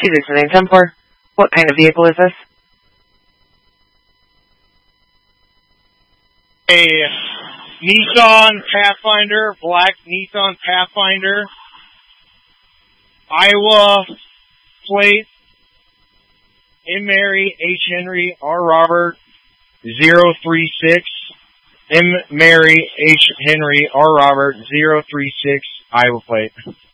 2610. What kind of vehicle is this? A Nissan Pathfinder, black Nissan Pathfinder, Iowa plate, M. Mary, H. Henry, R. Robert, 036, M. Mary, H. Henry, R. Robert, 036, Iowa plate.